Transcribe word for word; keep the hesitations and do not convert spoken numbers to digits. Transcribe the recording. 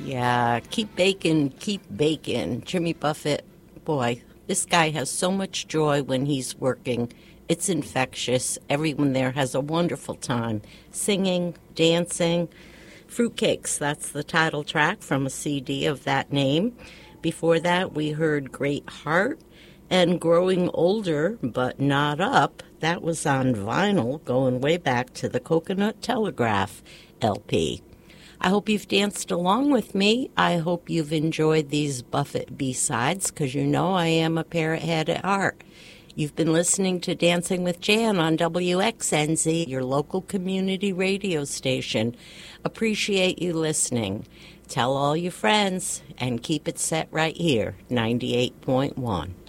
Yeah, keep baking, keep baking. Jimmy Buffett, boy, this guy has so much joy when he's working. It's infectious. Everyone there has a wonderful time singing, dancing. Fruitcakes, that's the title track from a C D of that name. Before that, we heard Great Heart and Growing Older But Not Up. That was on vinyl, going way back to the Coconut Telegraph L P. I hope you've danced along with me. I hope you've enjoyed these Buffett B-sides, because you know I am a parrot head at heart. You've been listening to Dancing with Jan on W X N Z, your local community radio station. Appreciate you listening. Tell all your friends, and keep it set right here, ninety-eight point one.